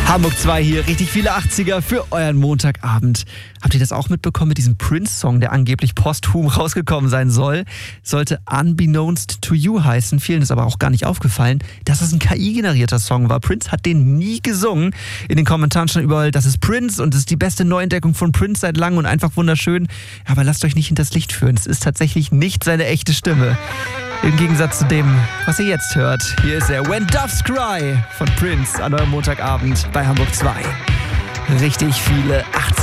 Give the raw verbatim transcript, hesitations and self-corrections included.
Hamburg zwei hier, richtig viele achtziger für euren Montagabend. Habt ihr das auch mitbekommen mit diesem Prince-Song, der angeblich posthum rausgekommen sein soll? Sollte Unbeknownst to You heißen, vielen ist aber auch gar nicht aufgefallen, dass es ein K I-generierter Song war. Prince hat den nie gesungen. In den Kommentaren stand überall, das ist Prince und das ist die beste Neuentdeckung von Prince seit langem und einfach wunderschön. Aber lasst euch nicht hinters Licht führen, es ist tatsächlich nicht seine echte Stimme. Im Gegensatz zu dem, was ihr jetzt hört. Hier ist er, When Doves Cry von Prince an eurem Montagabend bei Hamburg zwei. Richtig viele achtziger.